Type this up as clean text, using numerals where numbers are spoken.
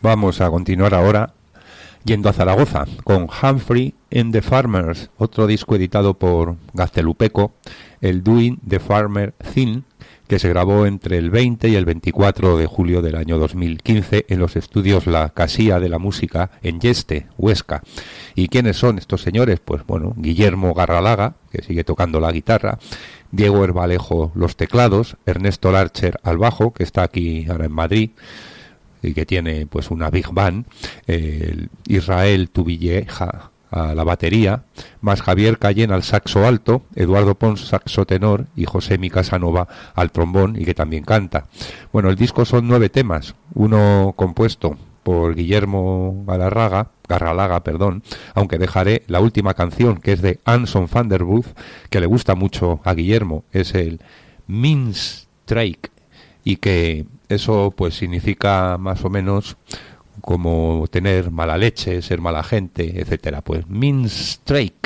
Vamos a continuar ahora yendo a Zaragoza con Humphrey and the Farmers, otro disco editado por Gaztelupeco, el Doing the Farmer Thing, que se grabó entre el 20 y el 24 de julio del año 2015 en los estudios La Casilla de la Música en Yeste, Huesca. ¿Y quiénes son estos señores? Pues bueno, Guillermo Garralaga, que sigue tocando la guitarra, Diego Herbalejo los teclados, Ernesto Larcher al bajo, que está aquí ahora en Madrid y que tiene pues una big band, Israel Tubilleja a la batería, más Javier Cayén al saxo alto, Eduardo Pons saxo tenor y José Mi Casanova al trombón, y que también canta. Bueno, el disco son 9 temas, uno compuesto por Guillermo Garralaga, aunque dejaré la última canción, que es de Anson van der Booth, que le gusta mucho a Guillermo, es el Minstrike, y que eso pues significa más o menos como tener mala leche, ser mala gente, etcétera. Pues Minstrike.